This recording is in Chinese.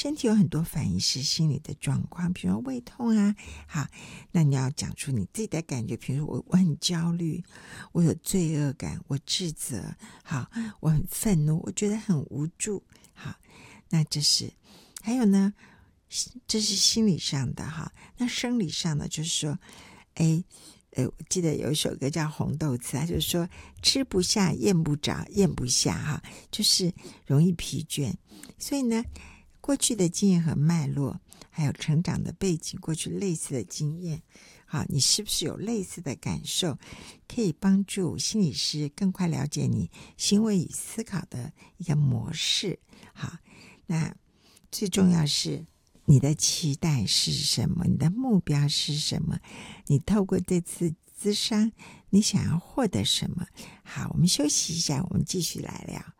身体有很多反应是心理的状况，比如说胃痛啊，好，那你要讲出你自己的感觉，比如说我很焦虑，我有罪恶感，我自责，好，我很愤怒，我觉得很无助，好，那这是还有呢，这是心理上的哈。那生理上的就是说，我记得有一首歌叫《红豆词》，它就是说吃不下、咽不着、咽不下哈，就是容易疲倦。所以呢，过去的经验和脉络，还有成长的背景，过去类似的经验，好，你是不是有类似的感受，可以帮助心理师更快了解你行为与思考的一个模式。好，那最重要是你的期待是什么？你的目标是什么？你透过这次咨商，你想要获得什么？好，我们休息一下，我们继续来聊。